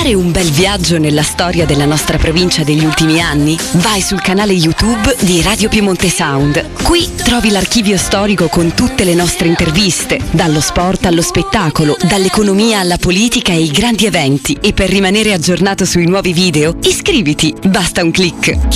fare un bel viaggio nella storia della nostra provincia degli ultimi anni? Vai sul canale YouTube di Radio Piemonte Sound. Qui trovi l'archivio storico con tutte le nostre interviste, dallo sport allo spettacolo, dall'economia alla politica e ai grandi eventi. E per rimanere aggiornato sui nuovi video, iscriviti, basta un click.